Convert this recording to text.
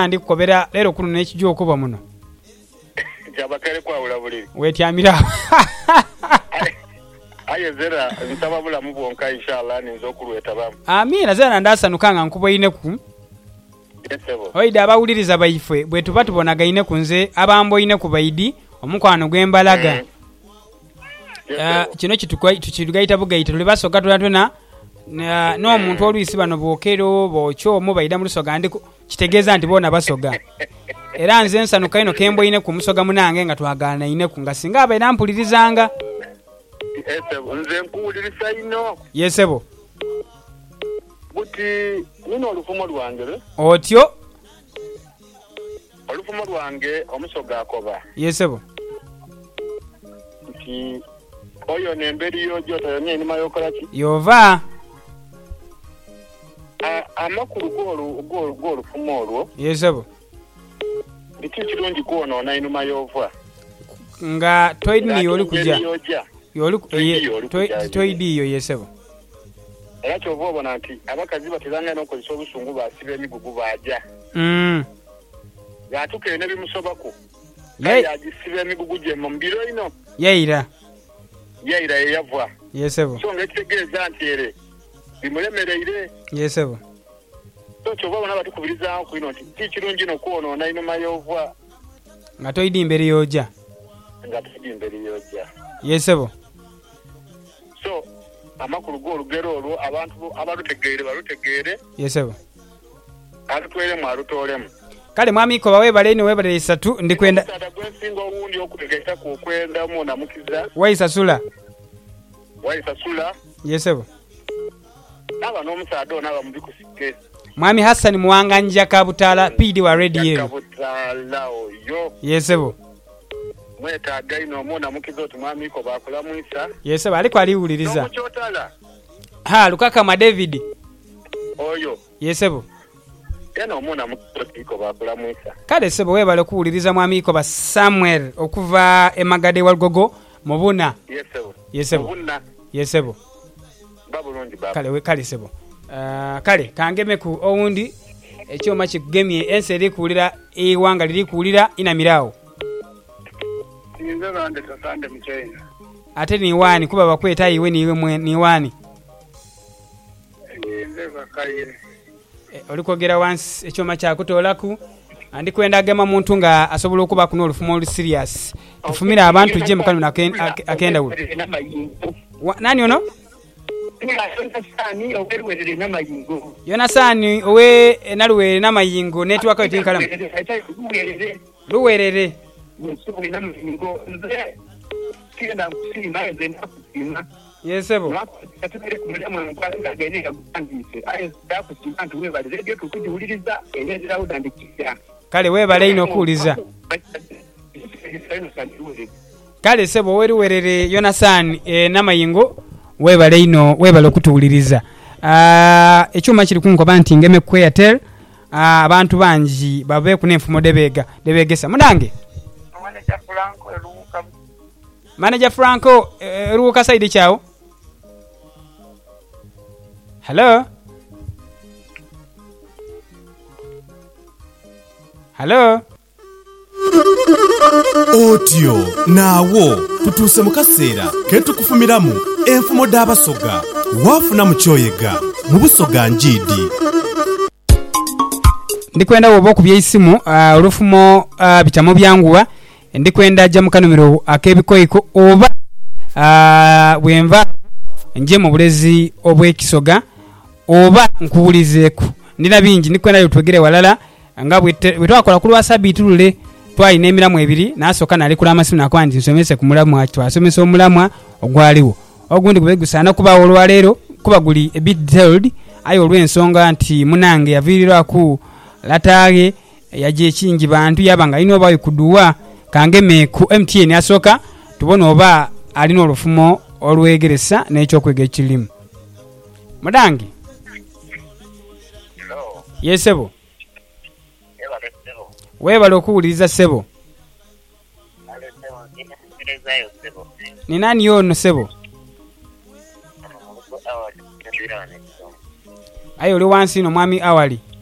era ndi kukobera lero kuno n'ekijjo okuba muno jabakale kwawula buliri wetyamira aye zera nsaba bulamu bwonka inshallah ninza okulweta bamu amina zera ndasanukanga nkuboyineku yesebo oida abawuliriza bayifwe bwe tuba tubonagaine ku nze abamboyine ku baidi omukwano gw'embalaga kino tukigayita bugayita tuli basoga tulatuna n'omuntu olwisi bano bookero bookyomu baida mu lusoga ndi kitegeeza nti boona basoga era nze nsanuka ino kemboyine ku musoga munange nga twagaanayineku nga singa abaira mpulirizanga yesebo nze nkuwulirisa ino yesebo buti nino olufumo lwange otyo olufumo lwange omusoga akoba yesebo nti oyo nemberi yojo toyonye enima yokolaki yova amakulu g'olufumo olwo yesebo biki kirungi kwonoona enuma yova nga toidini yoli kuja toidiyo yesebo era kyova obona nti abakazi batezanga n'okozesa obusungu basiba emigugu bajja yatuukire ne bimusobako yagisiba emigugu gye mu mbiro ino yaira yeyava yesebo so ng'ekitegeeza nti ere bimulemereire yesebo so kyova obona batukubirizaako ku ino nti ki kirungi n'okwonoona enuma y'ova nga toidi imbere yoja yesebo so amakulu g'olugero olwo abantu abalutegeere balutegeere yesebo alutweremu alutoolemu kale mwami ko bawebale ino webale 3 ndikwenda tata gwensinga owundi okutegeka ku okwendamu namukiza waisasula yesebo naba n'omusaada onaba mubikusike mwami Hassan Muwanganja Kabutala PD wa radio Kabutala oyo yesebo mwetaaga ino omuna mukiza oti mwami ko bakulamwisa yesebo aliko aliwuliriza n'omukyotala Lukakama David oyo yesebo eno omuna mukiza ko bakulamwisa kale sebo webale kuwuliriza mwami ko ba Samuel okuva emagade walgogo mubuna yesebo yesebo babulungi baba kale sebo kale kangeme ku owundi ekyoma kigemye ensi eri kuwulira iwanga liri kuwulira inamirawo nze bande tasande muchina ate ni wani kuba bakweta iwe ni wani nze bakayire olikogera once ekyoma kyakutolaku andi kwenda agema muntu nga asobola okuba kuno olufumo olu serious tufumira abantu je mukano akenda ulo nani ono Yonasani owe naluwere namayingo network etinkalamu luwerere yesebo kale webale ino kuuliza kale sebo weruwerere Yonasani namayingo webale ino webale okutuwuliriza ekyuma kiri kunkoba nti ngeme ku Airtel abantu bangi babe ku nenfumo debegesa munange Manager Franco ruka side chao hello otyo nawo tutuse mukaseera ketukufumiramu enfumo d'abasoga wafuna muchoyega mu busoga njidi ndikwenda woba okubya isimu olufumo bitamo byanguwa ndikwenda ajja mukanumiro akebikoyiko oba bwenva nje mu bulezi obw'ekisoga oba nkubulizeeku ndina bingi ndikwenda yotwegere walala nga bwetwakola ku lwasabi tulule twalina emiramu ebiri nasooka nalikula amasimu nakwandi nsomese ku mulamwa twasomesa omulamwa ogwaliwo ogundi gubegusaana kuba olwaleero kuba guli a bit detailed aye olw'ensonga nti munange yaviirirwaku lataage yaje ekingi bantu yabanga alina oba yikuduwa kangeme ku MTN asooka tubona oba alina olufumo olwegeresa n'ekyokwega ekirimu mudange yesebo webale okuwuliriza sebo ni nani yono sebo ayo oli wansi no mwami awali